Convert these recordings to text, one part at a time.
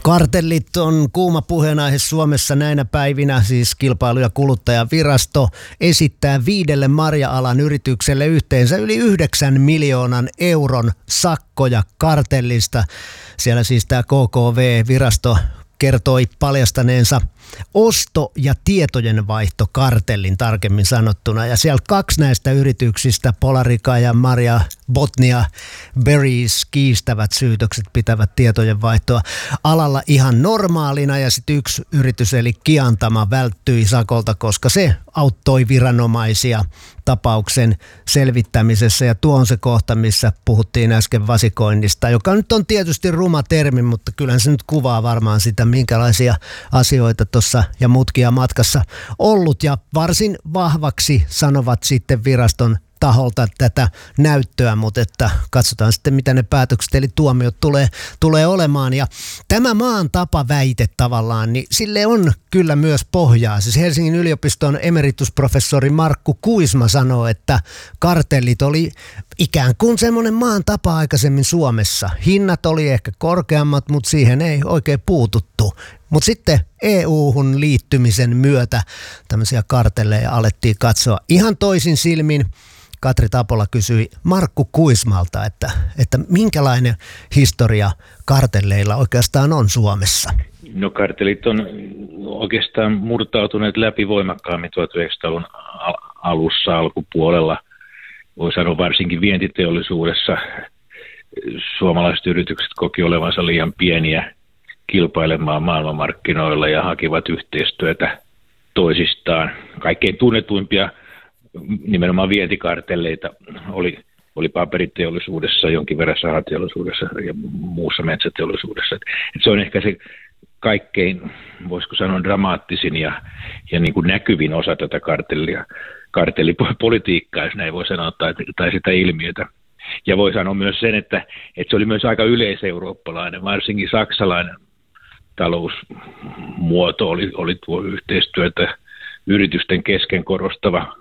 Kartellit on kuuma puheenaihe Suomessa näinä päivinä, siis Kilpailu- ja kuluttajavirasto esittää 5 marja-alan yritykselle yhteensä yli 9 miljoonan euron sakkoja kartellista. Siellä siis tämä KKV-virasto kertoi paljastaneensa osto- ja tietojenvaihtokartellin tarkemmin sanottuna. Ja siellä 2 näistä yrityksistä, Polarica ja Maria Botnia Berries, kiistävät syytökset, pitävät tietojenvaihtoa alalla ihan normaalina. Ja sitten 1 yritys eli Kiantama välttyi sakolta, koska se auttoi viranomaisia tapauksen selvittämisessä. Ja tuo on se kohta, missä puhuttiin äsken vasikoinnista, joka nyt on tietysti ruma termi, mutta kyllähän se nyt kuvaa varmaan sitä, minkälaisia asioita tuossa ja mutkia matkassa ollut. Ja varsin vahvaksi sanovat sitten viraston taholta tätä näyttöä, mutta että katsotaan sitten, mitä ne päätökset eli tuomiot tulee olemaan. Ja tämä maan tapaväite tavallaan, niin sille on kyllä myös pohjaa. Siis Helsingin yliopiston emeritusprofessori Markku Kuisma sanoo, että kartellit oli ikään kuin semmoinen maan tapa aikaisemmin Suomessa. Hinnat oli ehkä korkeammat, mutta siihen ei oikein puututtu. Mutta sitten EU-hun liittymisen myötä tämmöisiä kartelleja alettiin katsoa ihan toisin silmin. Katri Tapola kysyi Markku Kuismalta, että minkälainen historia kartelleilla oikeastaan on Suomessa? No kartellit on oikeastaan murtautuneet läpi voimakkaammin 1900-luvun alussa, alkupuolella. Voi sanoa varsinkin vientiteollisuudessa suomalaiset yritykset koki olevansa liian pieniä kilpailemaan maailmanmarkkinoilla ja hakivat yhteistyötä toisistaan. Kaikkein tunnetuimpia nimenomaan vientikartelleita oli paperiteollisuudessa, jonkin verran sahateollisuudessa ja muussa metsäteollisuudessa. Et se on ehkä se kaikkein, voisiko sanoa, dramaattisin ja niin kuin näkyvin osa tätä kartellipolitiikkaa, jos näin voi sanoa, tai sitä ilmiötä. Ja voi sanoa myös sen, että se oli myös aika yleiseurooppalainen, varsinkin saksalainen talousmuoto oli tuo yhteistyötä yritysten kesken korostava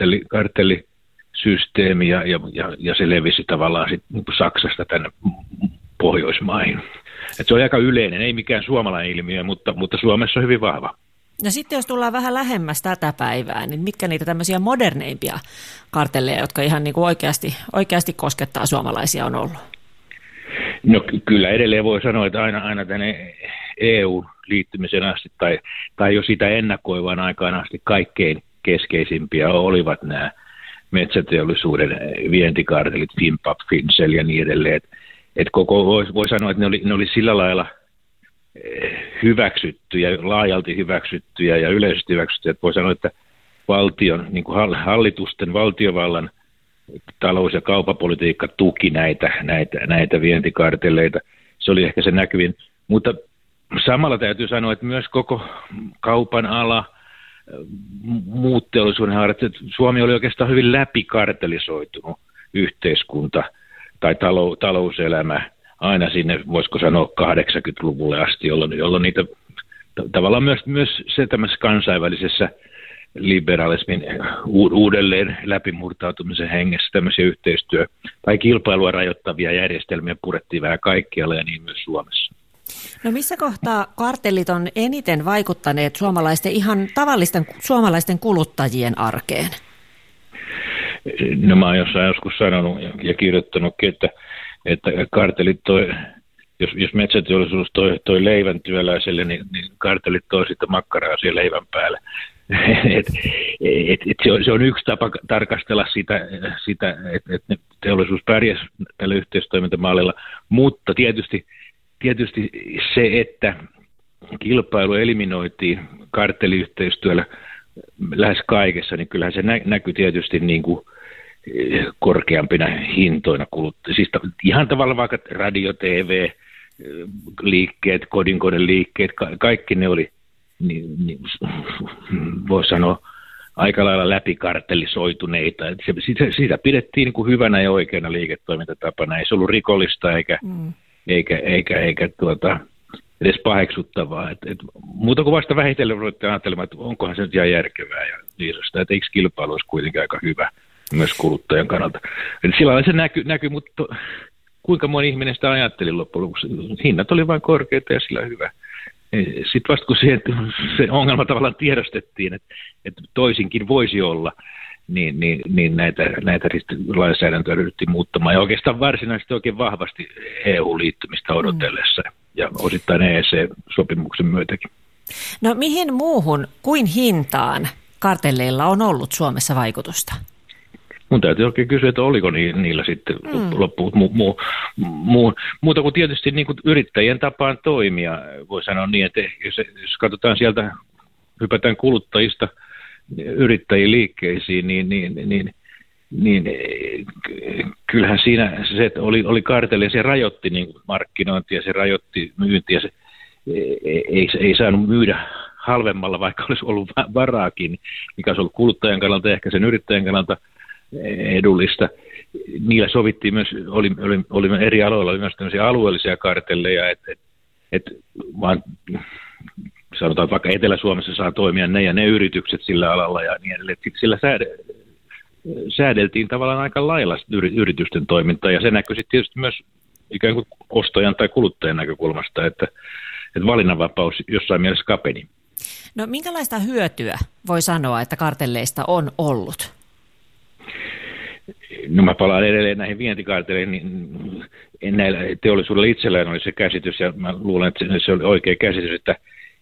kartellisysteemi ja se levisi tavallaan sit Saksasta tänne Pohjoismaihin. Et se oli aika yleinen, ei mikään suomalainen ilmiö, mutta Suomessa on hyvin vahva. No sitten jos tullaan vähän lähemmäs tätä päivää, niin mitkä niitä tämmöisiä moderneimpia kartelleja, jotka ihan niin kuin oikeasti koskettaa suomalaisia on ollut? No kyllä edelleen voi sanoa, että aina tänne EU-liittymisen asti tai jo sitä ennakoivaan aikaan asti kaikkein keskeisimpiä olivat nämä metsäteollisuuden vientikartellit, Finnpap, Fincell ja niin edelleen. Et koko voi sanoa, että ne oli sillä lailla hyväksyttyjä, laajalti hyväksyttyjä ja yleisesti hyväksyttyjä, että voi sanoa, että valtion, niin kuin hallitusten, valtiovallan talous- ja kaupapolitiikka tuki näitä vientikartelleita. Se oli ehkä se näkyvin. Mutta samalla täytyy sanoa, että myös koko kaupan ala, muut teollisuuden haarat, Suomi oli oikeastaan hyvin läpikartelisoitunut yhteiskunta tai talouselämä aina sinne, voisiko sanoa 80-luvulle asti, jolloin niitä tavallaan myös se tämmöisessä kansainvälisessä liberalismin uudelleen läpimurtautumisen hengessä tämmöisiä yhteistyö- tai kilpailua rajoittavia järjestelmiä purettiin vähän kaikkialla ja niin myös Suomessa. No missä kohtaa kartellit on eniten vaikuttaneet suomalaisten, ihan tavallisten suomalaisten kuluttajien arkeen? No mä oon joskus sanonut ja kirjoittanutkin, että kartellit jos metsäteollisuus toi leivän työläiselle, niin kartellit toi sitten makkaraa siihen leivän päälle. Se on yksi tapa tarkastella sitä että teollisuus pärjäsi tällä yhteistoimintamallilla, mutta tietysti se, että kilpailu eliminoitiin kartelliyhteistyöllä lähes kaikessa, niin kyllähän se näkyy tietysti niin kuin korkeampina hintoina kuluttajia. Siis ihan tavallaan vaikka radio, TV, liikkeet, kodinkoneliikkeet, kaikki ne oli, niin voisi sanoa, aika lailla läpikartellisoituneita. Sitä pidettiin niin kuin hyvänä ja oikeana liiketoimintatapana. Ei se ollut rikollista eikä edes paheksuttavaa. Muuta kuin vasta vähitellen voitte ajattelemaan, että onkohan se nyt ihan järkevää ja viisasta, että eikö kilpailu olisi kuitenkin aika hyvä myös kuluttajan kannalta. Sillä lailla se näkyy, mutta kuinka moni ihminen sitä ajatteli loppujen lopuksi. Hinnat oli vain korkeita ja sillä hyvä. Sitten vasta kun se ongelma tavallaan tiedostettiin, että toisinkin voisi olla, niin näitä lainsäädäntöä ryhdyttiin muuttamaan. Ja oikeastaan varsinaisesti oikein vahvasti EU-liittymistä odotellessa ja osittain EEC-sopimuksen myötäkin. No mihin muuhun kuin hintaan kartelleilla on ollut Suomessa vaikutusta? Mun täytyy oikein kysyä, että oliko niillä sitten loppuun muuta kuin tietysti niin kuin yrittäjien tapaan toimia. Voi sanoa niin, että jos katsotaan sieltä, hypätään kuluttajista yrittäjiin liikkeisiin, niin kyllähän siinä se, että oli kartelli, se rajoitti niin kuin markkinointia, se rajoitti myyntiä, se ei saanut myydä halvemmalla, vaikka olisi ollut varaakin, mikä olisi ollut kuluttajan kannalta ja ehkä sen yrittäjän kannalta edullista. Niillä sovittiin myös, oli eri aloilla oli myös tämmöisiä alueellisia kartelleja, että vaan sanotaan, että vaikka Etelä-Suomessa saa toimia ne ja ne yritykset sillä alalla ja niin edelleen. Sillä säädeltiin tavallaan aika lailla yritysten toimintaa ja se näkyy sitten tietysti myös ikään kuin ostajan tai kuluttajan näkökulmasta, että valinnanvapaus jossain mielessä kapeni. No minkälaista hyötyä voi sanoa, että kartelleista on ollut? No mä palaan edelleen näihin vientikartelleihin, niin näillä teollisuudella itsellään oli se käsitys, ja mä luulen, että se oli oikea käsitys, että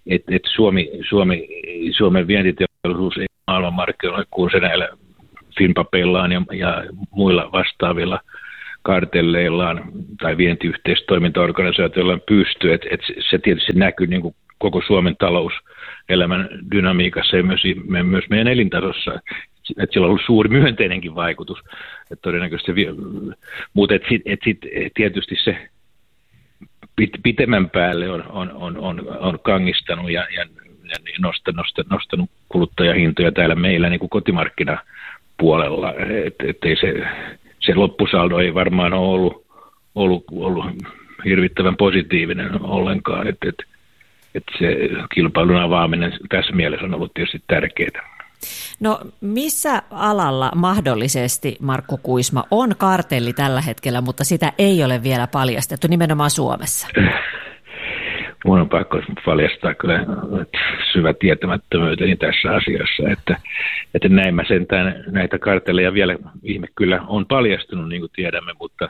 Suomen vientiteollisuus ei maailmanmarkkinoilla kuin se näillä Finnpapeillaan ja muilla vastaavilla kartelleillaan tai vientiyhteistoimintaorganisaatioillaan pystyy, että se tietysti näkyy niin kuin koko Suomen talouselämän dynamiikassa ja myös meidän elintasossa, että sillä on ollut suuri myönteinenkin vaikutus, että todennäköisesti mutta tietysti se pitemmän päälle on kangistanut ja nostanut kuluttajahintoja täällä meillä niin kuin kotimarkkinapuolella, ettei se loppusaldo ei varmaan ole ollut hirvittävän positiivinen ollenkaan, että se kilpailun avaaminen tässä mielessä on ollut tietysti tärkeää. No missä alalla mahdollisesti, Markku Kuisma, on kartelli tällä hetkellä, mutta sitä ei ole vielä paljastettu nimenomaan Suomessa? Mun on pakko paljastaa kyllä syvä tietämättömyyteni tässä asiassa, että näin mä sentään näitä kartelleja vielä ihme kyllä on paljastunut, niin kuin tiedämme, mutta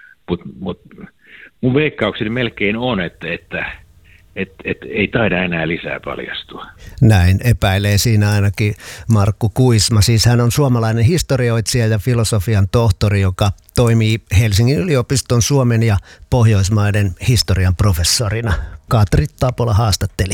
mun veikkaukseni melkein on, että ei taida enää lisää paljastua. Näin epäilee siinä ainakin Markku Kuisma. Siis hän on suomalainen historioitsija ja filosofian tohtori, joka toimii Helsingin yliopiston Suomen ja Pohjoismaiden historian professorina. Katri Tapola haastatteli.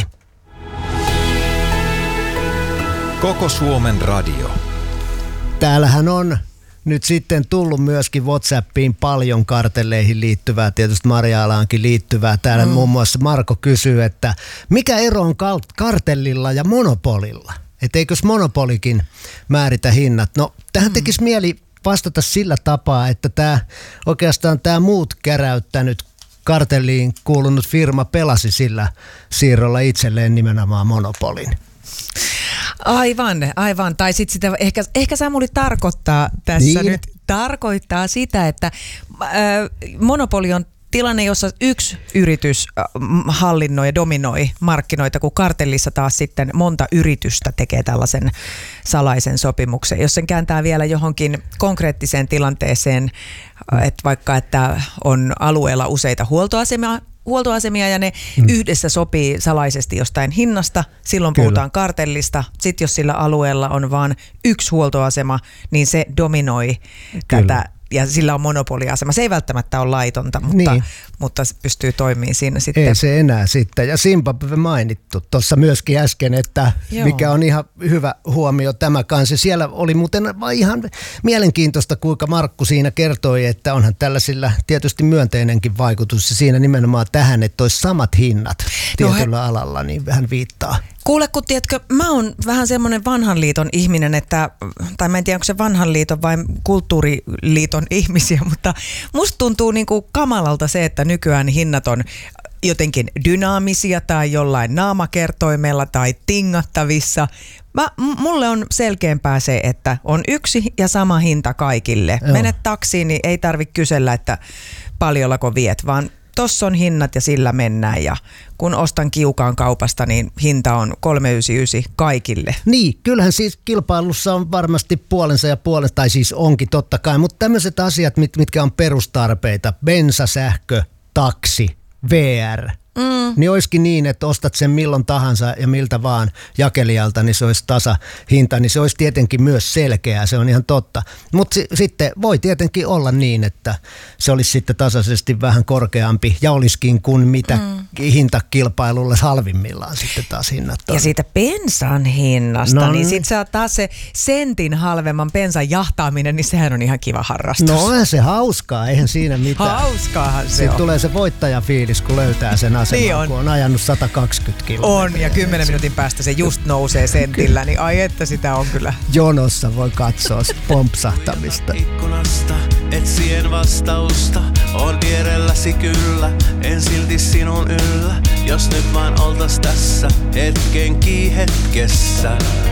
Koko Suomen radio. Täällähän on nyt sitten tullut myöskin WhatsAppiin paljon kartelleihin liittyvää, tietysti Marja-alaankin liittyvää. Täällä muun muassa Marko kysyy, että mikä ero on kartellilla ja monopolilla? Että eikös monopolikin määritä hinnat? No tähän tekisi mieli vastata sillä tapaa, että oikeastaan tämä muut käräyttänyt kartelliin kuulunut firma pelasi sillä siirrolla itselleen nimenomaan monopolin. Aivan. Tai sitten sitä ehkä Samuli tarkoittaa tässä nyt sitä, että monopoli on tilanne, jossa yksi yritys hallinnoi ja dominoi markkinoita, kun kartellissa taas sitten monta yritystä tekee tällaisen salaisen sopimuksen. Jos sen kääntää vielä johonkin konkreettiseen tilanteeseen, että vaikka että on alueella useita huoltoasemia ja ne yhdessä sopii salaisesti jostain hinnasta, silloin puhutaan kartellista. Sitten jos sillä alueella on vain yksi huoltoasema, niin se dominoi tätä ja sillä on monopoliasema. Se ei välttämättä ole laitonta, mutta se pystyy toimimaan siinä sitten. Ei se enää sitten. Ja Zimbabwe mainittu tuossa myöskin äsken, että mikä on ihan hyvä huomio tämä kanssa. Siellä oli muuten ihan mielenkiintoista, kuinka Markku siinä kertoi, että onhan tällaisilla tietysti myönteinenkin vaikutus siinä nimenomaan tähän, että olisi samat hinnat tietyllä alalla, niin vähän viittaa. Kuule, kun tiedätkö, mä oon vähän semmoinen vanhan liiton ihminen, tai mä en tiedä, onko se vanhan liiton vai kulttuuriliiton ihmisiä, mutta musta tuntuu niin kuin kamalalta se, että nykyään hinnat on jotenkin dynaamisia tai jollain naamakertoimella tai tingattavissa. Mulle on selkeämpää se, että on yksi ja sama hinta kaikille. Menet taksiin, niin ei tarvitse kysellä, että paljollako viet, vaan tossa on hinnat ja sillä mennään ja kun ostan Kiukaan kaupasta, niin hinta on 399 kaikille. Niin, kyllähän siis kilpailussa on varmasti puolensa ja puolensa, tai siis onkin totta kai, mutta tämmöiset asiat, mitkä on perustarpeita, bensa, sähkö, taksi, VR, niin olisikin niin, että ostat sen milloin tahansa ja miltä vaan jakelijalta, niin se olisi tasahinta, niin se olisi tietenkin myös selkeää, se on ihan totta. Mutta sitten voi tietenkin olla niin, että se olisi sitten tasaisesti vähän korkeampi ja olisikin kuin mitä hintakilpailulle halvimmillaan sitten taas hinnat on. Ja siitä bensan hinnasta, niin sitten se on taas se sentin halvemman bensan jahtaaminen, niin sehän on ihan kiva harrastus. No onhan se hauskaa, eihän siinä mitään. Hauskaahan se sitten on. tulee se voittajafiilis, kun löytää sen aseman, kun on ajanut 120 kilometriä. On, ja 10 minuutin päästä se just nousee sentillä, niin ai että sitä on kyllä. Jonossa voi katsoa pompsahtamista. Ikkunasta etsien vastausta, on vierelläsi kyllä, en silti sinun yllä. Jos nyt vaan oltais tässä hetkenkin hetkessä.